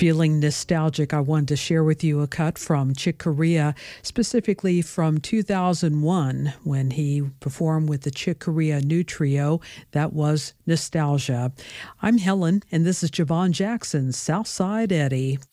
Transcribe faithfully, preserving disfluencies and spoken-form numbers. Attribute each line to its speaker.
Speaker 1: Feeling nostalgic, I wanted to share with you a cut from Chick Corea, specifically from two thousand one when he performed with the Chick Corea New Trio. That was Nostalgia. I'm Helen, and this is Javon Jackson's Southside Eddie.